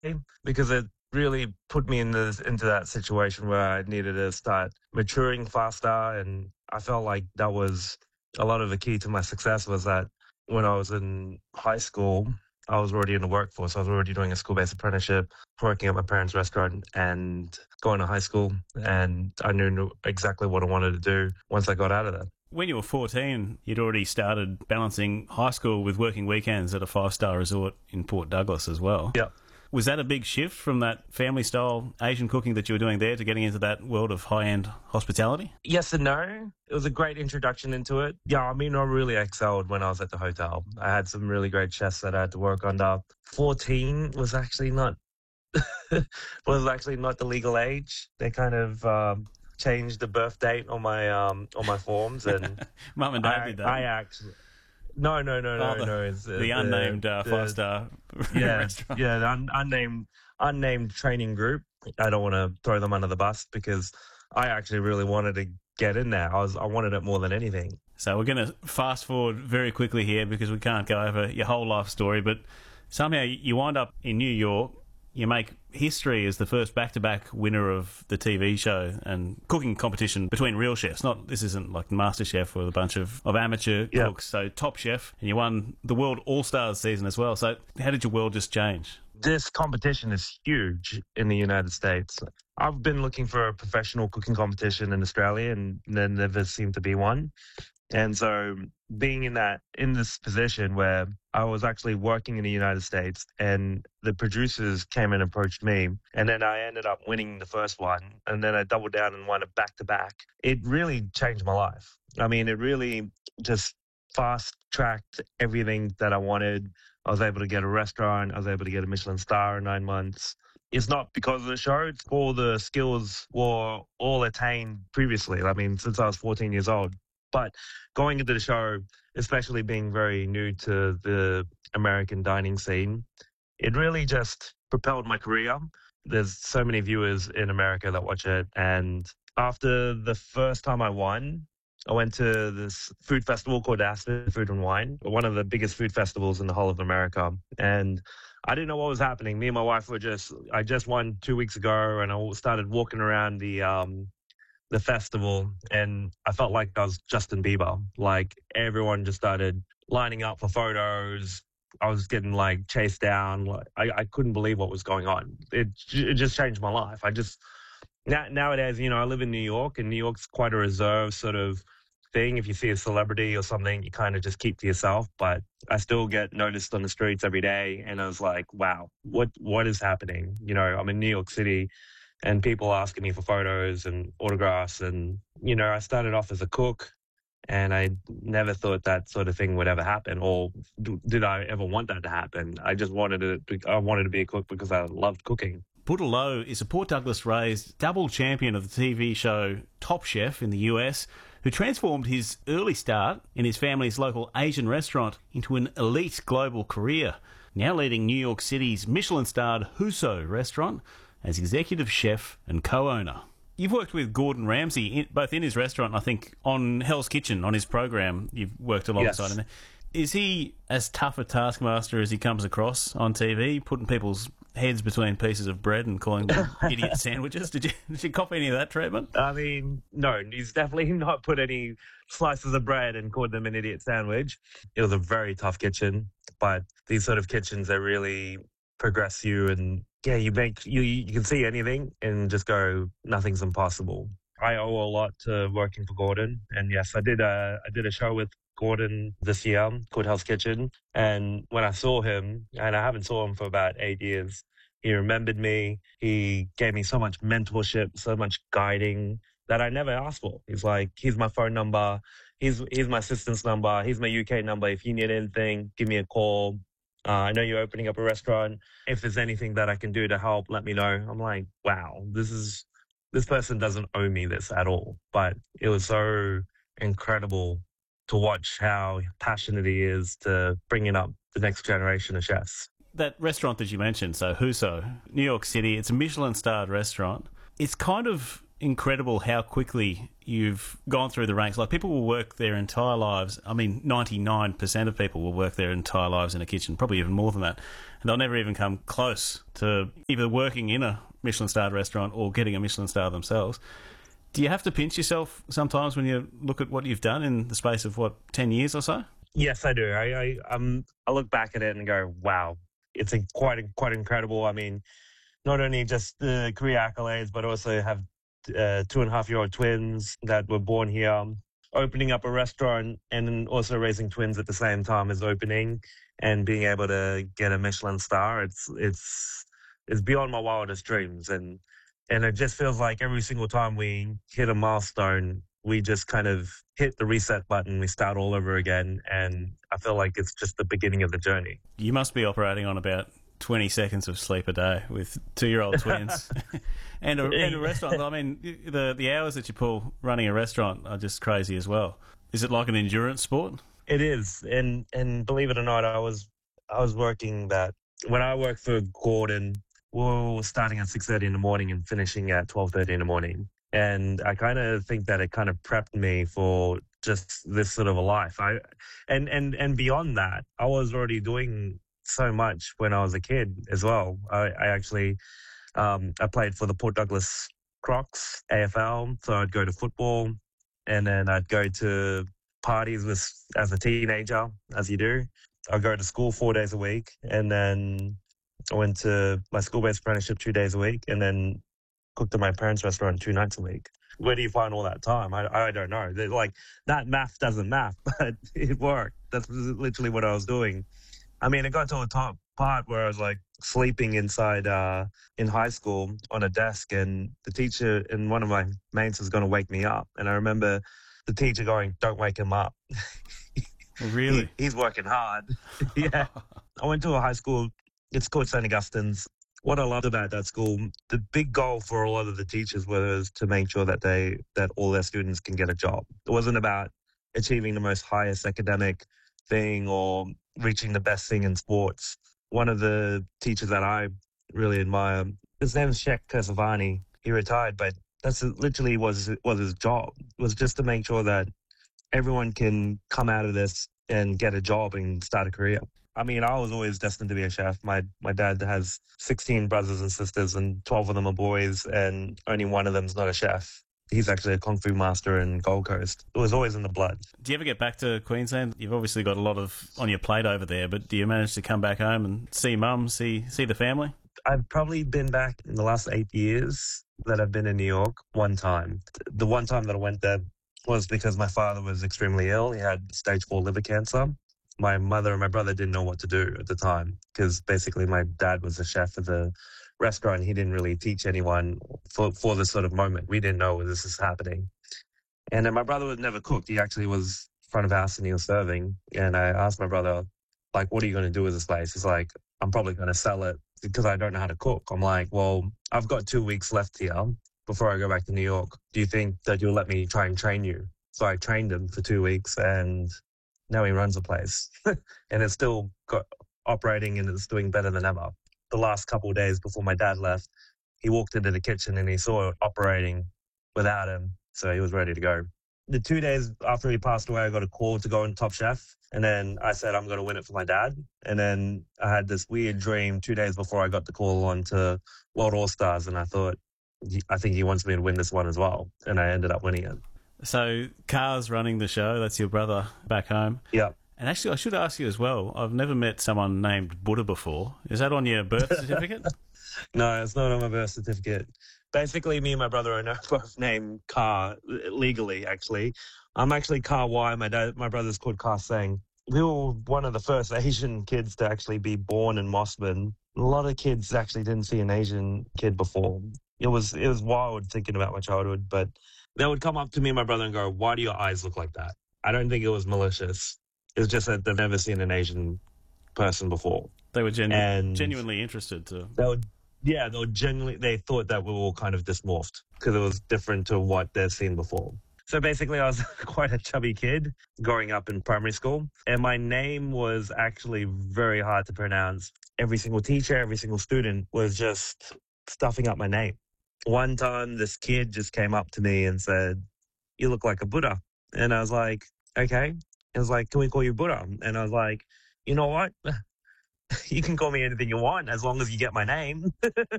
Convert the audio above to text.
because it really put me into that situation where I needed to start maturing faster. And I felt like that was a lot of the key to my success was that when I was in high school, I was already in the workforce. I was already doing a school-based apprenticeship, working at my parents' restaurant and going to high school. And I knew exactly what I wanted to do once I got out of that. When you were 14, you'd already started balancing high school with working weekends at a five-star resort in Port Douglas as well. Yeah. Was that a big shift from that family-style Asian cooking that you were doing there to getting into that world of high-end hospitality? Yes and no. It was a great introduction into it. Yeah, I mean, I really excelled when I was at the hotel. I had some really great chefs that I had to work under. 14 was actually not the legal age. They kind of changed the birth date on my forms, and Mum and Dad did that. I actually. No. It's, the unnamed five-star restaurant. Yeah, the unnamed training group. I don't want to throw them under the bus because I actually really wanted to get in there. I wanted it more than anything. So we're going to fast forward very quickly here because we can't go over your whole life story, but somehow you wind up in New York. You make history as the first back-to-back winner of the TV show and cooking competition between real chefs. This isn't like MasterChef with a bunch of amateur cooks. So Top Chef, and you won the World All-Stars season as well. So how did your world just change? This competition is huge in the United States. I've been looking for a professional cooking competition in Australia, and there never seemed to be one. And so being in this position where I was actually working in the United States and the producers came and approached me, and then I ended up winning the first one, and then I doubled down and won it back to back. It really changed my life. I mean, it really just fast-tracked everything that I wanted. I was able to get a restaurant. I was able to get a Michelin star in 9 months. It's not because of the show. It's all the skills were all attained previously. I mean, since I was 14 years old. But going into the show, especially being very new to the American dining scene, it really just propelled my career. There's so many viewers in America that watch it. And after the first time I won, I went to this food festival called Aspen Food and Wine, one of the biggest food festivals in the whole of America. And I didn't know what was happening. Me and my wife I just won 2 weeks ago, and I started walking around the festival, and I felt like I was Justin Bieber. Like, everyone just started lining up for photos. I was getting like chased down. Like, I couldn't believe what was going on. It just changed my life. Nowadays, I live in New York, and New York's quite a reserved sort of thing. If you see a celebrity or something, you kind of just keep to yourself. But I still get noticed on the streets every day, and I was like, wow, what is happening? I'm in New York City, and people asking me for photos and autographs. And, I started off as a cook, and I never thought that sort of thing would ever happen, or did I ever want that to happen. I just wanted to be a cook because I loved cooking. Buddha Loh is a Port Douglas-raised double champion of the TV show Top Chef in the US, who transformed his early start in his family's local Asian restaurant into an elite global career, now leading New York City's Michelin-starred Husso restaurant as executive chef and co-owner. You've worked with Gordon Ramsay, both in his restaurant and I think on Hell's Kitchen, on his program. You've worked alongside him. Is he as tough a taskmaster as he comes across on TV, putting people's heads between pieces of bread and calling them idiot sandwiches? Did you copy any of that treatment? I mean, no, he's definitely not put any slices of bread and called them an idiot sandwich. It was a very tough kitchen, but these sort of kitchens, they really progress you, and you can see anything and just go, nothing's impossible. I owe a lot to working for Gordon, and yes, I did a show with Gordon this year called Hell's Kitchen, and when I saw him, and I haven't saw him for about 8 years, he remembered me. He gave me so much mentorship, so much guiding that I never asked for. He's like, here's my phone number, here's my assistant's number, here's my UK number. If you need anything, give me a call. I know you're opening up a restaurant. If there's anything that I can do to help, let me know. I'm like, wow, this person doesn't owe me this at all. But it was so incredible to watch how passionate he is to bringing up the next generation of chefs. That restaurant that you mentioned, so Husso, New York City, it's a Michelin-starred restaurant. It's kind of incredible how quickly you've gone through the ranks. Like, people will work their entire lives. I mean, 99% of people will work their entire lives in a kitchen, probably even more than that. And they'll never even come close to either working in a Michelin-starred restaurant or getting a Michelin star themselves. Do you have to pinch yourself sometimes when you look at what you've done in the space of, 10 years or so? Yes, I do. I look back at it and go, wow, it's quite incredible. I mean, not only just the career accolades, but also have 2.5-year-old twins that were born here, opening up a restaurant and then also raising twins at the same time as opening and being able to get a Michelin star. It's beyond my wildest dreams. And it just feels like every single time we hit a milestone, we just kind of hit the reset button, we start all over again. And I feel like it's just the beginning of the journey. You must be operating on about 20 seconds of sleep a day with 2-year-old twins and a restaurant. I mean, the hours that you pull running a restaurant are just crazy as well. Is it like an endurance sport? It is. And believe it or not, I was working that when I worked for Gordon, we were starting at 6:30 in the morning and finishing at 12:30 in the morning. And I kind of think that it kind of prepped me for just this sort of a life. And beyond that, I was already doing so much when I was a kid as well. I actually I played for the Port Douglas Crocs AFL, so I'd go to football, and then I'd go to parties as a teenager, as you do. I'd go to school 4 days a week, and then I went to my school-based apprenticeship 2 days a week, and then cooked at my parents' restaurant 2 nights a week. Where do you find all that time? I don't know. Like, that math doesn't math, but it worked. That's literally what I was doing. I mean, it got to a top part where I was like sleeping inside in high school on a desk, and the teacher and one of my mates was going to wake me up. And I remember the teacher going, "Don't wake him up." Really? He's working hard. Yeah. I went to a high school. It's called St. Augustine's. What I loved about that school, the big goal for a lot of the teachers was to make sure that all their students can get a job. It wasn't about achieving the most highest academic thing or reaching the best thing in sports. One of the teachers that I really admire, his name is Sheikh Kersavani. He retired, but that's literally was his job, was just to make sure that everyone can come out of this and get a job and start a career. I mean, I was always destined to be a chef. My dad has 16 brothers and sisters, and 12 of them are boys, and only one of them's not a chef. He's actually a Kung Fu master in Gold Coast. It was always in the blood. Do you ever get back to Queensland? You've obviously got a lot on your plate over there, but do you manage to come back home and see mum, see the family? I've probably been back in the last 8 years that I've been in New York one time. The one time that I went there was because my father was extremely ill. He had stage 4 liver cancer. My mother and my brother didn't know what to do at the time because basically my dad was a chef at the restaurant. He didn't really teach anyone for this sort of moment. We didn't know this is happening. And then my brother was never cooked. He actually was front of house and he was serving. And I asked my brother, like, what are you going to do with this place? He's like, I'm probably going to sell it because I don't know how to cook. I'm like, well, I've got 2 weeks left here before I go back to New York. Do you think that you'll let me try and train you? So I trained him for 2 weeks and now he runs the place. And it's still got operating and it's doing better than ever. The last couple of days before my dad left, he walked into the kitchen and he saw it operating without him. So he was ready to go. The 2 days after he passed away, I got a call to go on Top Chef. And then I said, I'm going to win it for my dad. And then I had this weird dream 2 days before I got the call on to World All Stars. And I thought, I think he wants me to win this one as well. And I ended up winning it. So Car's running the show. That's your brother back home. Yeah. And actually, I should ask you as well, I've never met someone named Buddha before. Is that on your birth certificate? No, it's not on my birth certificate. Basically, me and my brother are both named Car, legally, actually. I'm actually Car Y. My brother's called Car Seng. We were one of the first Asian kids to actually be born in Mossman. A lot of kids actually didn't see an Asian kid before. It was wild thinking about my childhood, but they would come up to me and my brother and go, "Why do your eyes look like that?" I don't think it was malicious. It was just that they've never seen an Asian person before. They were genuinely interested to. They thought that we were all kind of dysmorphed because it was different to what they'd seen before. So basically, I was quite a chubby kid growing up in primary school, and my name was actually very hard to pronounce. Every single teacher, every single student was just stuffing up my name. one time this kid just came up to me and said, "You look like a Buddha." And I was like, "Okay." It was like, "Can we call you Buddha?" And I was like, "You know what? You can call me anything you want as long as you get my name."